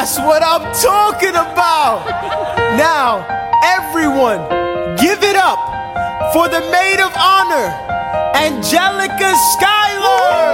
That's what I'm talking about. Now, everyone, give it up for the maid of honor, Angelica Schuyler.